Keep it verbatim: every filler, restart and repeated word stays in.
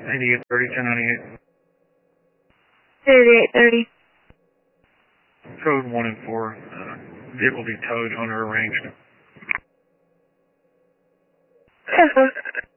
ninety-eight thirty, ten ninety-eight. thirty-eight thirty. Code one and four. Uh, vehicle be towed, owner arranged. ten four.